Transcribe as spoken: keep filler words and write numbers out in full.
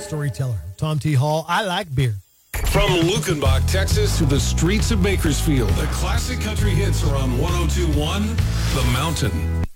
storyteller. Tom T. Hall, I like beer. From Lukenbach, Texas to the streets of Bakersfield, the classic country hits are on one oh two point one The Mountain.